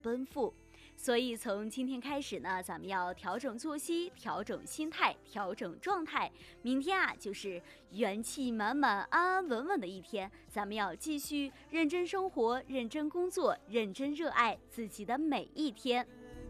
奔赴。所以从今天开始呢，咱们要调整作息，调整心态，调整状态。明天啊，就是元气满满、安安稳稳的一天。咱们要继续认真生活，认真工作，认真热爱自己的每一天。